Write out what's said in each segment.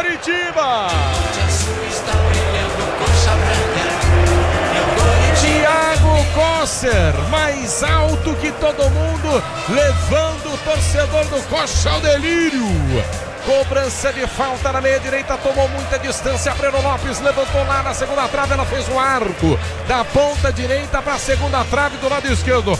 Coritiba. Thiago Kosser, mais alto que todo mundo, levando o torcedor do Coxa ao delírio. Cobrança de falta na meia direita, tomou muita distância. Breno Lopes levantou lá na segunda trave, ela fez o arco da ponta direita para a segunda trave do lado esquerdo.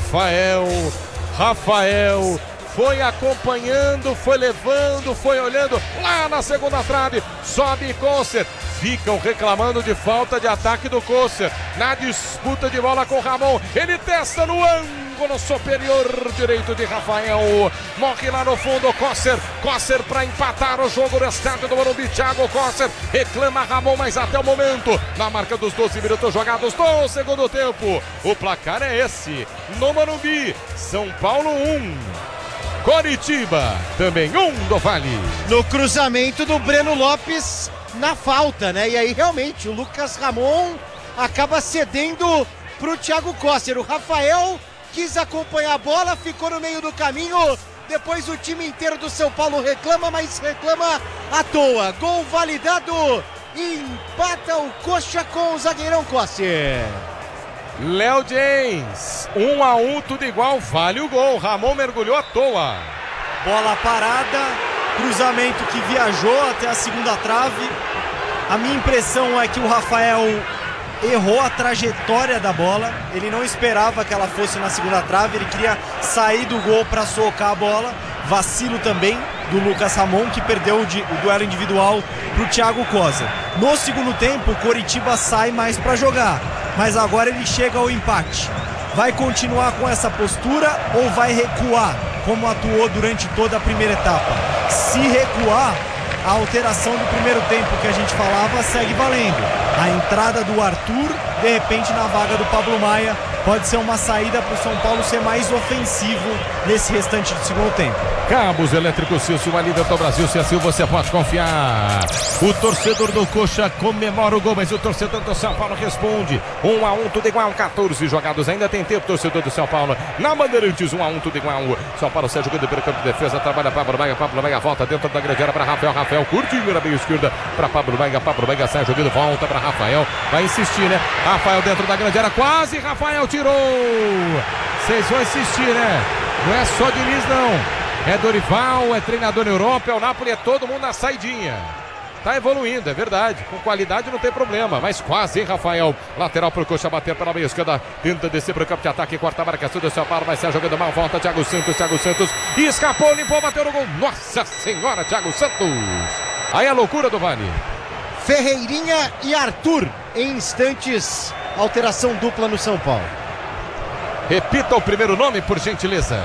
Rafael foi acompanhando, foi levando, foi olhando lá na segunda trave. Sobe Kosser. Ficam reclamando de falta de ataque do Kosser. Na disputa de bola com Ramon. Ele testa no ângulo superior direito de Rafael. Morre lá no fundo Kosser. Kosser para empatar o jogo no estádio do Morumbi. Thiago Kosser reclama Ramon, mas até o momento, na marca dos 12 minutos jogados do segundo tempo, o placar é esse. No Morumbi, São Paulo 1. Coritiba também 1 do Vale. No cruzamento do Breno Lopes na falta, né? E aí realmente o Lucas Ramon acaba cedendo pro Thiago Kosser. O Rafael quis acompanhar a bola, ficou no meio do caminho. Depois o time inteiro do São Paulo reclama, mas reclama à toa. Gol validado e empata o Coxa com o zagueirão Kosser. Léo James, 1-1, tudo igual, vale o gol. Ramon mergulhou à toa. Bola parada, cruzamento que viajou até a segunda trave. A minha impressão é que o Rafael errou a trajetória da bola. Ele não esperava que ela fosse na segunda trave, ele queria sair do gol para socar a bola. Vacilo também do Lucas Ramon, que perdeu o duelo individual para o Thiago Kosser. No segundo tempo, o Coritiba sai mais para jogar, mas agora ele chega ao empate. Vai continuar com essa postura ou vai recuar, como atuou durante toda a primeira etapa? Se recuar, a alteração do primeiro tempo que a gente falava segue valendo. A entrada do Arthur, de repente na vaga do Pablo Maia, pode ser uma saída para o São Paulo ser mais ofensivo nesse restante de segundo tempo. Cabos Elétricos Silcio, a líder do Brasil, se assim você pode confiar. O torcedor do Coxa comemora o gol, mas o torcedor do São Paulo responde. 1-1, tudo igual, 14 jogados, ainda tem tempo, torcedor do São Paulo. Na Bandeirantes, 1-1, tudo igual. São Paulo sai jogando pelo campo de defesa, trabalha Pablo Maia volta dentro da grande área para Rafael curtinho na meia esquerda para Pablo Maia sai jogando, volta para Rafael, vai insistir, né? Rafael dentro da grande área, quase Rafael tirou. Vocês vão insistir, né? Não é só Diniz, não. É Dorival, é treinador na Europa, é o Napoli, é todo mundo na saidinha. Tá evoluindo, é verdade. Com qualidade não tem problema, mas quase, hein, Rafael? Lateral pro Coxa bater pela meia esquerda. Tenta descer pro campo de ataque, corta a marcação do São Paulo, vai ser jogando mal, volta Thiago Santos. Escapou, limpou, bateu no gol. Nossa Senhora, Thiago Santos. Aí a loucura do Vale. Ferreirinha e Arthur, em instantes, alteração dupla no São Paulo. Repita o primeiro nome, por gentileza.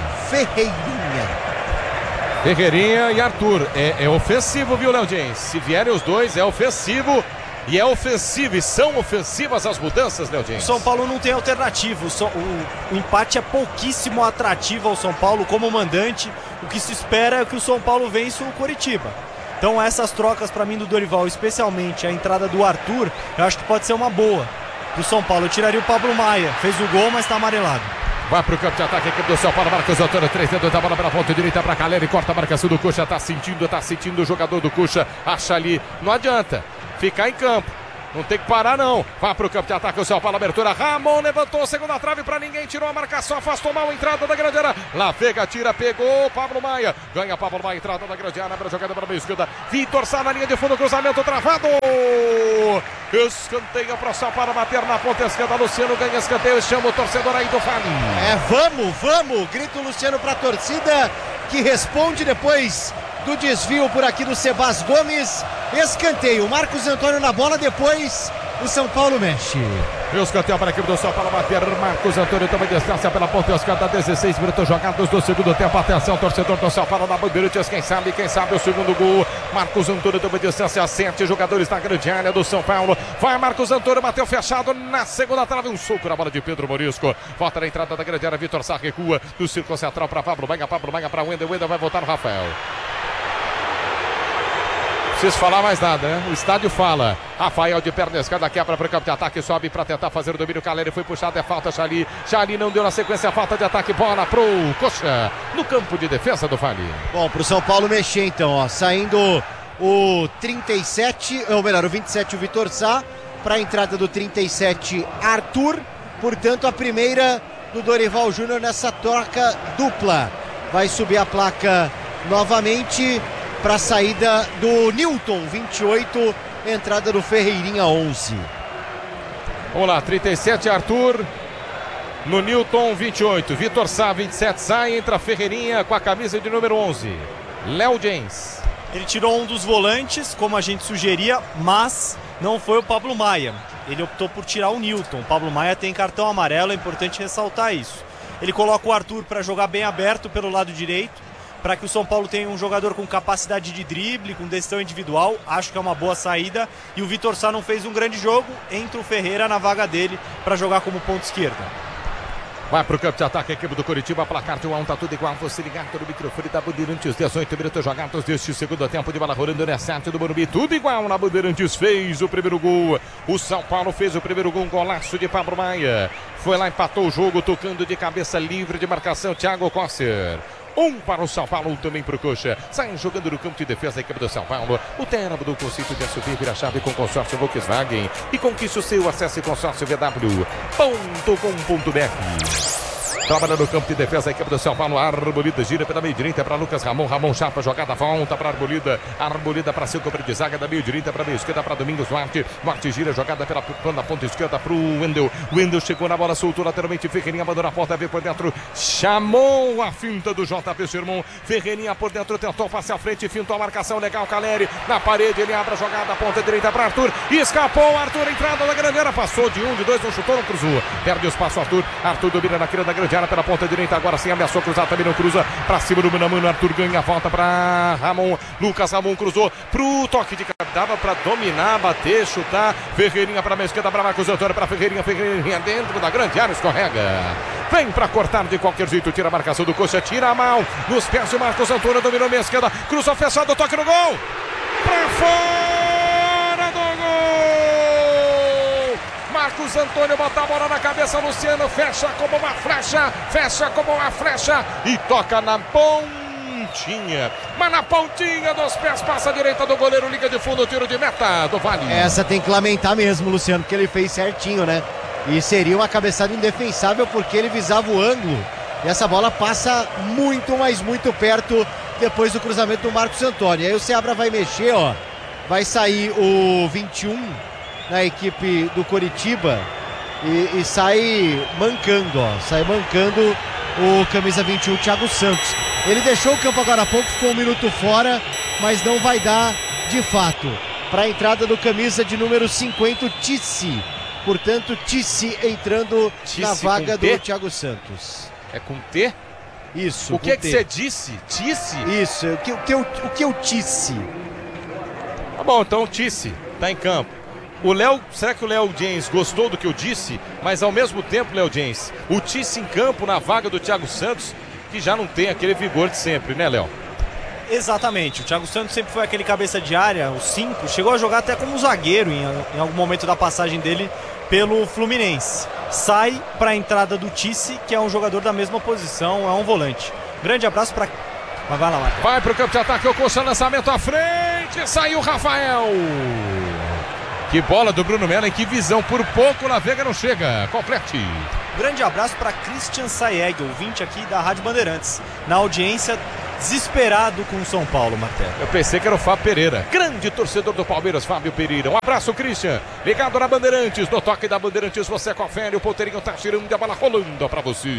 Ferreirinha e Arthur. É ofensivo, viu, Léo James? Se vierem os dois, é ofensivo. E é ofensivo, e são ofensivas as mudanças, Léo James. O São Paulo não tem alternativa. O empate é pouquíssimo atrativo ao São Paulo como mandante. O que se espera é que o São Paulo vença o Coritiba. Então essas trocas para mim do Dorival, especialmente a entrada do Arthur, eu acho que pode ser uma boa pro São Paulo. Eu tiraria o Pablo Maia, fez o gol, mas tá amarelado. Vai pro campo de ataque aqui do São Paulo, Marcos Antônio, 3 dedos da bola pela ponta direita pra Caleri, corta a marcação do Coxa, tá sentindo o jogador do Coxa, acha ali, não adianta ficar em campo. Não tem que parar, não. Vai pro campo de ataque o São Paulo, abertura. Ramon levantou, segunda trave pra ninguém. Tirou a marcação, afastou mal a entrada da grande área. Lá pega, tira, pegou. Pablo Maia. Ganha Pablo Maia, entrada da grande área. Abre a jogada para a meia esquerda. Vitor Sá na linha de fundo, cruzamento travado. Escanteio pro São Paulo bater na ponta esquerda. Luciano ganha escanteio e chama o torcedor aí do Vale. Vamos. Grita o Luciano pra torcida, que responde depois do desvio por aqui do Sebas Gomes. Escanteio, Marcos Antônio na bola, depois o São Paulo mexe. Escanteio para a equipe do São Paulo bater. Marcos Antônio também distância pela ponta esquerda, 16 minutos jogados do segundo tempo. Atenção, torcedor do São Paulo na Bandeirantes, quem sabe o segundo gol. Marcos Antônio também distância, 7 jogadores na grande área do São Paulo. Vai Marcos Antônio, bateu fechado na segunda trave, um soco na bola de Pedro Morisco. Volta na entrada da grande área, Vitor Sá recua do círculo central para Pablo Maia para Wendel vai voltar no Rafael. Preciso falar mais nada, né? O estádio fala. Rafael de perna esquerda, quebra para o campo de ataque, sobe para tentar fazer o domínio. Caleri foi puxado, é falta. Chali não deu na sequência, falta de ataque. Bola pro Coxa no campo de defesa do Vale. Bom, pro São Paulo mexer então, ó. Saindo o 37, ou melhor, o 27, o Vitor Sá, para a entrada do 37, Arthur. Portanto, a primeira do Dorival Júnior nessa troca dupla. Vai subir a placa novamente para a saída do Newton, 28, entrada do Ferreirinha, 11. Vamos lá, 37, Arthur. No Newton, 28. Vitor Sá, 27, sai. Entra Ferreirinha com a camisa de número 11. Léo James. Ele tirou um dos volantes, como a gente sugeria, mas não foi o Pablo Maia. Ele optou por tirar o Newton. O Pablo Maia tem cartão amarelo, é importante ressaltar isso. Ele coloca o Arthur para jogar bem aberto pelo lado direito, para que o São Paulo tenha um jogador com capacidade de drible, com decisão individual. Acho que é uma boa saída. E o Vitor Sá não fez um grande jogo. Entra o Ferreira na vaga dele para jogar como ponto esquerda. Vai pro campo de ataque a equipe do Coritiba, placar de 1-1, tá tudo igual, você ligado no microfone da Bandeirantes, 18 minutos jogados deste segundo tempo de bola rolando na 7 do Morumbi, tudo igual na Bandeirantes, fez o primeiro gol, o São Paulo fez o primeiro gol, um golaço de Pablo Maia, foi lá, empatou o jogo, tocando de cabeça livre de marcação, Thiago Kosser. Um para o São Paulo, um também para o Coxa. Sai jogando no campo de defesa da equipe do São Paulo. O técnico do conceito de subir, vira chave com consórcio Volkswagen. E conquiste o seu, acesse consórciovw.com.br. Trabalha no campo de defesa, a equipe do São Paulo. Arbolida gira pela meia direita para Lucas Ramon. Ramon chapa, jogada, volta para Arbolida. Arbolida para seu cobre de zaga da meia direita para meia esquerda para Domingos Duarte. Duarte gira, jogada pela ponta esquerda para o Wendel. Wendel chegou na bola, soltou lateralmente. Ferreirinha abandonou a porta, veio por dentro. Chamou a finta do JP Sermon. Ferreirinha por dentro, tentou passar à frente, fintou a marcação legal. Caleri na parede, ele abre a jogada, ponta direita para Arthur. Escapou Arthur, entrada da grande área. Passou de um, de dois, não chutou, não cruzou. Perde o espaço Arthur. Arthur domina na querida da grande área pela ponta direita, agora sim ameaçou cruzar, também não cruza, pra cima do mano a mano, Arthur ganha a volta pra Ramon, Lucas Ramon cruzou pro toque de cara, dava pra dominar, bater, chutar, Ferreirinha pra meia esquerda, pra Marcos Antônio, pra Ferreirinha dentro da grande área, escorrega, vem pra cortar de qualquer jeito, tira a marcação do Coxa, tira a mão, nos pés de Marcos Antônio, dominou meia esquerda, cruzou fechado, toque no gol, pra fora do gol! Marcos Antônio bota a bola na cabeça, Luciano fecha como uma flecha e toca na pontinha, mas na pontinha dos pés, passa a direita do goleiro, liga de fundo, tiro de meta do Vale. Essa tem que lamentar mesmo, Luciano, porque ele fez certinho, né? E seria uma cabeçada indefensável porque ele visava o ângulo e essa bola passa muito, mas muito perto depois do cruzamento do Marcos Antônio. Aí o Seabra vai mexer, ó, vai sair o 21 na equipe do Coritiba e sai mancando, ó. Sai mancando o camisa 21, Thiago Santos. Ele deixou o campo agora há pouco, ficou um minuto fora, mas não vai dar de fato. Para a entrada do camisa de número 50, Tissi. Portanto, Tissi entrando na vaga do Thiago Santos. É com T? Isso. O que você disse? Tissi? Isso, o que eu Tissi? Tá bom, então o Tissi tá em campo. O Léo, será que o Léo James gostou do que eu disse? Mas ao mesmo tempo, Léo James, o Tissi em campo na vaga do Thiago Santos, que já não tem aquele vigor de sempre, né, Léo? Exatamente, o Thiago Santos sempre foi aquele cabeça de área, o 5, chegou a jogar até como zagueiro em algum momento da passagem dele pelo Fluminense. Sai para a entrada do Tissi, que é um jogador da mesma posição, é um volante. Grande abraço para... Vai lá, Marcos. Vai pro campo de ataque, o Coxa, lançamento à frente, saiu o Rafael. Que bola do Bruno Melo, em que visão, por pouco na Veiga não chega, complete. Grande abraço para Christian Saeg, ouvinte aqui da Rádio Bandeirantes, na audiência, desesperado com o São Paulo, Martelo. Eu pensei que era o Fábio Pereira, grande torcedor do Palmeiras, Fábio Pereira. Um abraço, Christian, ligado na Bandeirantes, no toque da Bandeirantes, você confere, o ponteirinho tá tirando a bola rolando para você.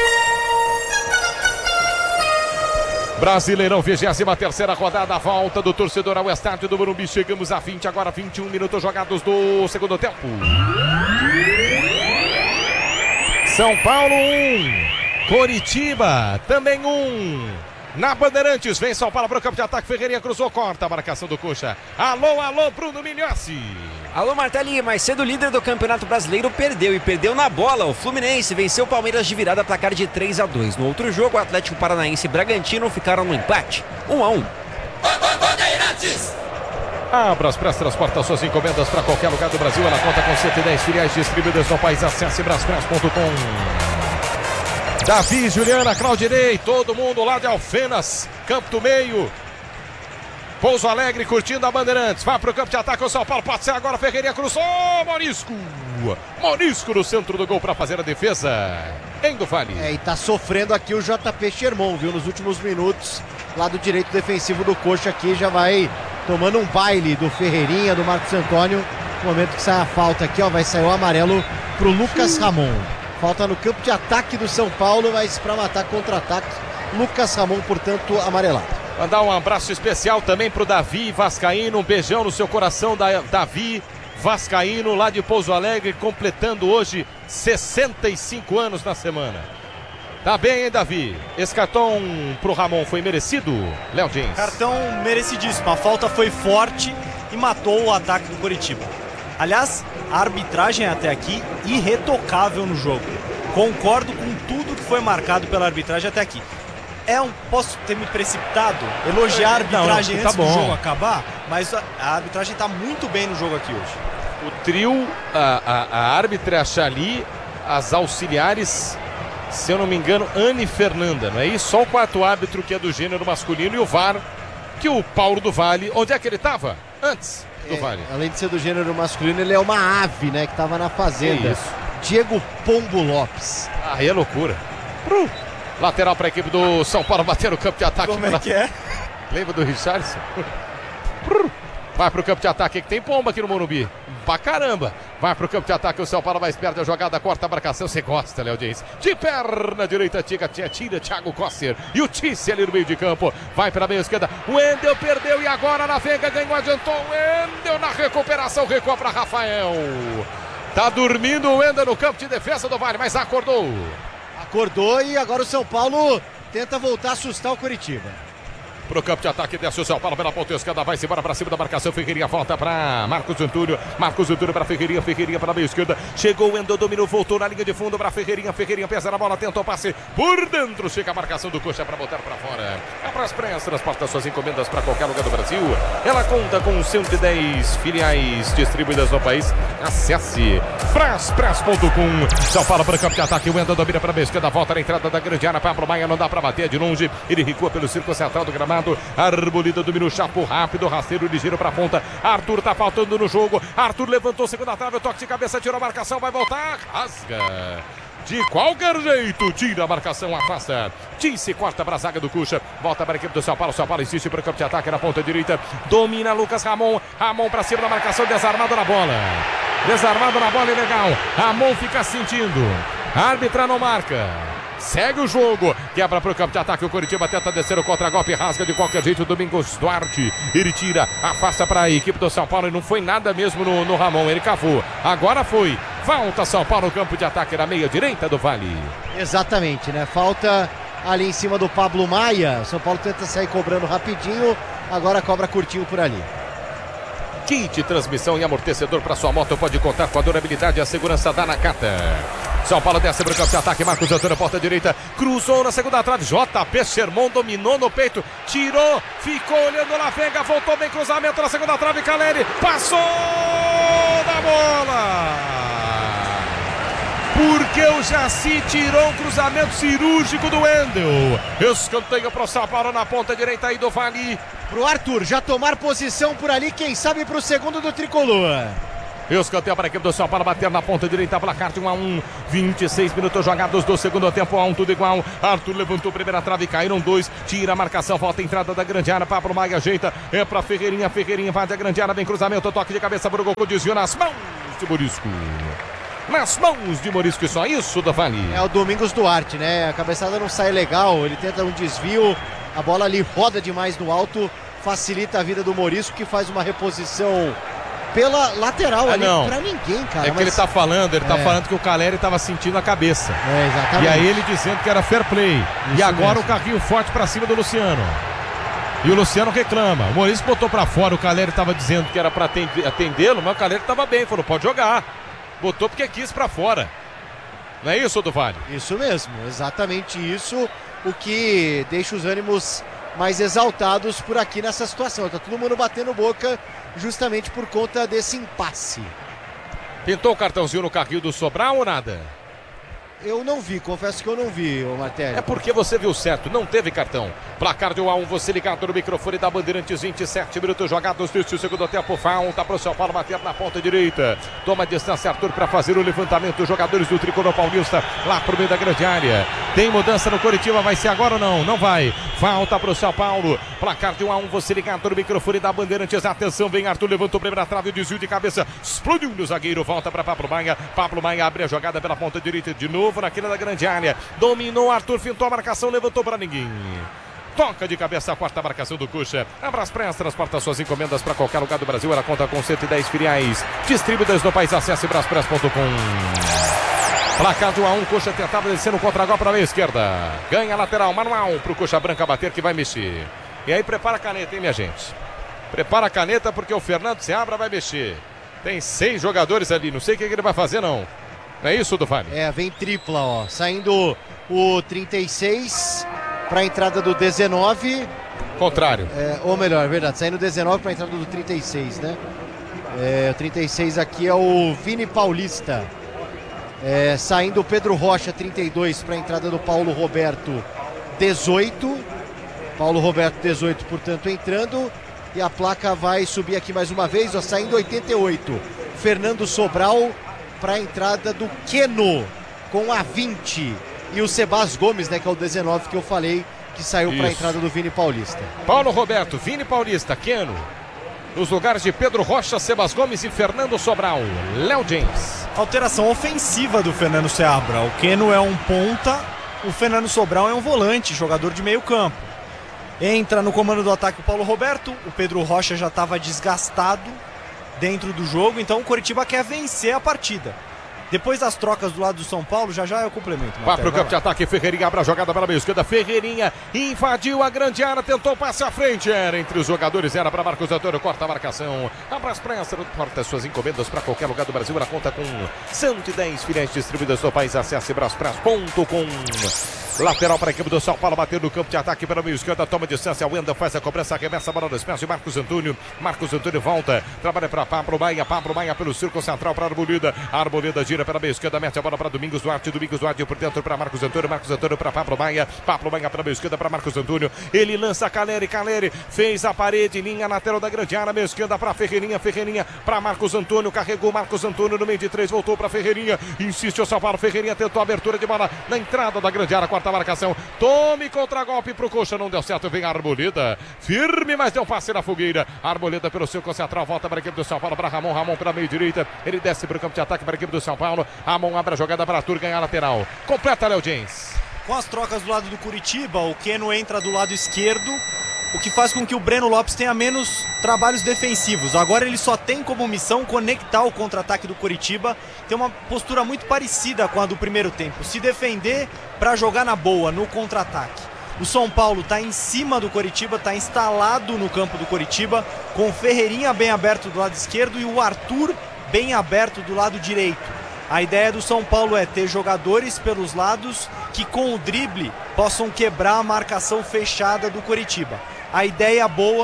Brasileirão, 23ª rodada, a volta do torcedor ao estádio do Morumbi. Chegamos a 20, agora 21 minutos jogados do segundo tempo. São Paulo 1, Coritiba também 1. Na Bandeirantes, vem São Paulo para o campo de ataque, Ferreirinha cruzou, corta a marcação do Coxa. Alô, Bruno Migliossi. Alô, Martelinho, mais cedo o líder do Campeonato Brasileiro perdeu na bola. O Fluminense venceu o Palmeiras de virada, placar de 3-2. No outro jogo, o Atlético Paranaense e Bragantino ficaram no empate, 1-1. Abras Press transporta suas encomendas para qualquer lugar do Brasil. Ela conta com 110 filiais distribuídas no país. Acesse braspress.com. Davi, Juliana, Claudinei, todo mundo lá de Alfenas, campo do meio. Pouso Alegre curtindo a Bandeirantes. Vai pro campo de ataque o São Paulo. Pode ser agora. Ferreirinha cruzou. Morisco. Morisco no centro do gol para fazer a defesa. Em do Vale. E tá sofrendo aqui o JP Sherman, viu? Nos últimos minutos, lado direito defensivo do Coxa aqui já vai tomando um baile do Ferreirinha, do Marcos Antônio. No momento que sai a falta aqui, ó, vai sair o amarelo pro Lucas Ramon. Falta no campo de ataque do São Paulo, mas para matar contra-ataque, Lucas Ramon, portanto, amarelado. Mandar um abraço especial também pro Davi Vascaíno, um beijão no seu coração, Davi Vascaíno, lá de Pouso Alegre, completando hoje 65 anos na semana. Tá bem, hein, Davi? Esse cartão pro Ramon foi merecido, Léo James? Cartão merecidíssimo, a falta foi forte e matou o ataque do Coritiba. Aliás, a arbitragem até aqui irretocável no jogo. Concordo com tudo que foi marcado pela arbitragem até aqui. Posso ter me precipitado, elogiar a arbitragem antes do jogo acabar, mas a arbitragem está muito bem no jogo aqui hoje. O trio, a árbitra Chali, as auxiliares, se eu não me engano, Ana e Fernanda, não é isso? Só o quarto árbitro que é do gênero masculino e o VAR, que o Paulo do Vale, onde é que ele estava? Antes do Vale. Além de ser do gênero masculino, ele é uma ave, né, que estava na fazenda. Diego Pombo Lopes. Aí é loucura. Lateral para a equipe do São Paulo bater no campo de ataque. Como é que é? Lembra do Richarlison? Vai pro campo de ataque, que tem pomba aqui no Morumbi. Pra caramba. Vai pro campo de ataque, o São Paulo vai esperar a jogada, corta a marcação. Você gosta, Léo James? De perna direita, tira Thiago Kosser. E o Tice ali no meio de campo. Vai para a meia esquerda. O Wendel perdeu e agora na vega ganhou, adiantou. O Wendel na recuperação, recua para Rafael. Tá dormindo o Wendel no campo de defesa do Vale, mas acordou. Acordou e agora o São Paulo tenta voltar a assustar o Coritiba. Pro campo de ataque, desce o São Paulo pela ponta esquerda, vai-se embora pra cima da marcação, Ferreirinha volta pra Marcos Antúnio pra Ferreirinha, Ferreirinha pela meia esquerda, chegou o Wendel, dominou, voltou na linha de fundo pra Ferreirinha, Ferreirinha pesa na bola, tentou passe por dentro, chega a marcação do Coxa pra botar pra fora. A Braspress transporta suas encomendas pra qualquer lugar do Brasil, ela conta com 110 filiais distribuídas no país, acesse braspress.com. São Paulo pro campo de ataque, o Wendel domina pra meia esquerda, volta na entrada da grande área, Pablo Maia não dá pra bater de longe, ele recua pelo círculo central do gramado. Arbolida dominou, chapo rápido, rasteiro ligeiro pra ponta. Arthur tá faltando no jogo. Arthur levantou, segunda trave, o toque de cabeça, tirou a marcação, vai voltar, rasga. De qualquer jeito, tira a marcação, afasta. Tice corta para a zaga do Coxa. Volta para a equipe do São Paulo. São Paulo insiste para o campo de ataque na ponta direita. Domina Lucas Ramon. Ramon para cima da marcação, desarmado na bola. Desarmado na bola, é legal. Ramon fica sentindo. A árbitra não marca. Segue o jogo, quebra para o campo de ataque, o Coritiba tenta descer o contra-golpe, rasga de qualquer jeito o Domingos Duarte, ele tira, afasta para a equipe do São Paulo e não foi nada mesmo no Ramon, ele cavou, agora foi, volta São Paulo no campo de ataque na meia direita do Vale. Exatamente, né, falta ali em cima do Pablo Maia, São Paulo tenta sair cobrando rapidinho, agora cobra curtinho por ali. Kit transmissão e amortecedor para sua moto, pode contar com a durabilidade e a segurança da Nakata. São Paulo desce para o campo de ataque, Marcos Antônio, porta direita, cruzou na segunda trave, JP Sherman dominou no peito, tirou, ficou olhando na vega, voltou bem, cruzamento na segunda trave, Caleri, passou da bola! Porque o Jaci tirou um cruzamento cirúrgico do Wendel. Escanteio para o São Paulo na ponta direita aí do Vale. Pro Arthur já tomar posição por ali, quem sabe pro segundo do Tricolor. Escanteio para a equipe do São Paulo, bater na ponta direita, placar de 1-1, 26 minutos jogados do segundo tempo, 1-1, tudo igual. Arthur levantou primeira trave, caíram 2, tira a marcação, volta a entrada da grande área, Pablo Maia ajeita, é para Ferreirinha, Ferreirinha vai da grande área, vem cruzamento, toque de cabeça para o gol, desviou nas mãos de Morisco. Nas mãos de Morisco, só isso do Vale. É o Domingos Duarte, né? A cabeçada não sai legal, ele tenta um desvio, a bola ali roda demais no alto, facilita a vida do Morisco, que faz uma reposição pela lateral ali, não. Pra ninguém, cara. É que ele tá falando, tá falando que o Caleri tava sentindo a cabeça. Exatamente. E aí ele dizendo que era fair play. Isso e agora mesmo. o carrinho forte pra cima do Luciano. E o Luciano reclama. O Maurício botou pra fora, o Caleri tava dizendo que era pra atendê-lo, mas o Caleri tava bem, falou, pode jogar. Botou porque quis pra fora. Não é isso, do Vale? Isso mesmo, exatamente isso, o que deixa os ânimos mais exaltados por aqui nessa situação. Tá todo mundo batendo boca justamente por conta desse impasse. Pintou o cartãozinho no carrinho do Sobral ou nada? Eu não vi, confesso que eu não vi, ô Martelli. É porque você viu certo, não teve cartão. Placar de 1-1, você ligado no microfone da Bandeirantes, 27 minutos jogados neste segundo tempo. Falta para o São Paulo bater na ponta direita. Toma a distância Arthur para fazer o levantamento. Os jogadores do Tricolor Paulista lá pro meio da grande área. Tem mudança no Coritiba, vai ser agora ou não? Não vai. Falta para o São Paulo. Placar de 1-1, você ligado no microfone da Bandeirantes. Atenção, vem Arthur, levantou o primeiro trave, desvio de cabeça. Explodiu no zagueiro, volta para Pablo Maia. Pablo Maia abre a jogada pela ponta direita de novo. Naquela da grande área, dominou Arthur, fintou a marcação, levantou para ninguém. Toca de cabeça a quarta marcação do Coxa. Abraspress transporta suas encomendas para qualquer lugar do Brasil. Ela conta com 110 filiais distribuídas no país. Acesse braspress.com. Placar de 1-1, Coxa tentava descer no contragolpe para a meia esquerda. Ganha a lateral, manual para o Coxa Branca bater, que vai mexer. E aí prepara a caneta, hein, minha gente? Prepara a caneta porque o Fernando Seabra vai mexer. Tem 6 jogadores ali, não sei o que ele vai fazer não. Não é isso, Duvani? Vem tripla, ó. Saindo o 36 para a entrada do 19. Contrário. Ou melhor, verdade. Saindo o 19 para a entrada do 36, né? O 36 aqui é o Vini Paulista. Saindo o Pedro Rocha, 32 para a entrada do Paulo Roberto, 18. Paulo Roberto, 18, portanto, entrando. E a placa vai subir aqui mais uma vez, ó. Saindo 88. Fernando Sobral para a entrada do Keno com a 20 e o Sebas Gomes, né, que é o 19 que eu falei, que saiu para a entrada do Vini Paulista. Paulo Roberto, Vini Paulista, Keno, nos lugares de Pedro Rocha, Sebas Gomes e Fernando Sobral. Léo James. Alteração ofensiva do Fernando Seabra. O Keno é um ponta, o Fernando Sobral é um volante, jogador de meio campo. Entra no comando do ataque o Paulo Roberto, o Pedro Rocha já estava desgastado dentro do jogo, então o Coritiba quer vencer a partida. Depois das trocas do lado do São Paulo, já é o complemento. Vai pro campo de ataque, Ferreirinha abre a jogada para a meia esquerda. Ferreirinha invadiu a grande área, tentou passe à frente. Era entre os jogadores, era para Marcos Antônio, corta a marcação. Abraspress transporta suas encomendas para qualquer lugar do Brasil. Ela conta com 110 filiais distribuídas no país. Acesse braspress.com. Lateral para a equipe do São Paulo, bateu no campo de ataque pela meia esquerda, toma distância, o Wendel faz a cobrança, arremessa a bola nos pés de Marcos Antônio. Marcos Antônio volta, trabalha para Pablo Maia pelo círculo central para a Arboleda gira pela meia esquerda, mete a bola para Domingos Duarte por dentro para Marcos Antônio para Pablo Maia pela meia esquerda para Marcos Antônio, ele lança Caleri fez a parede, linha lateral da grande área, meia esquerda para Ferreirinha para Marcos Antônio, carregou Marcos Antônio no meio de 3, voltou para Ferreirinha, insiste o São Paulo, Ferreirinha tentou a abertura de bola na entrada da grande área, quarta marcação, tome contra-golpe pro Coxa, não deu certo, vem a Arboleda, firme, mas deu passe na fogueira, Arboleda pelo círculo central, volta para a equipe do São Paulo, para Ramon para a meio direita, ele desce para o campo de ataque para a equipe do São Paulo, Ramon abre a jogada para Arthur ganhar a lateral, completa Léo James. Com as trocas do lado do Coritiba, o Keno entra do lado esquerdo, o que faz com que o Breno Lopes tenha menos trabalhos defensivos. Agora ele só tem como missão conectar o contra-ataque do Coritiba, tem uma postura muito parecida com a do primeiro tempo, se defender para jogar na boa, no contra-ataque. O São Paulo está em cima do Coritiba, está instalado no campo do Coritiba, com o Ferreirinha bem aberto do lado esquerdo e o Arthur bem aberto do lado direito. A ideia do São Paulo é ter jogadores pelos lados que com o drible possam quebrar a marcação fechada do Coritiba. A ideia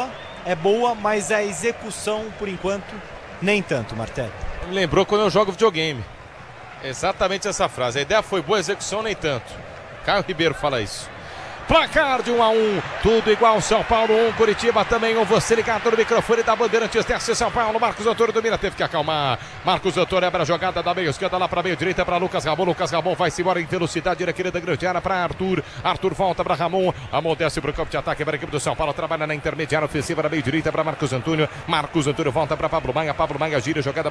é boa, mas a execução, por enquanto, nem tanto, Martelli. Me lembrou quando eu jogo videogame. Exatamente essa frase. A ideia foi boa, a execução nem tanto. Caio Ribeiro fala isso. Placar de 1-1, tudo igual, São Paulo 1, Coritiba também 1, você ligado no microfone da Bandeirantes, desce São Paulo, Marcos Antônio domina, teve que acalmar, Marcos Antônio abre a jogada da meia esquerda lá para meia direita para Lucas Ramon vai-se embora em velocidade, na querida grande área para Arthur volta para Ramon desce para o campo de ataque para a equipe do São Paulo, trabalha na intermediária ofensiva na meia direita para Marcos Antônio volta para Pablo Maia gira, jogada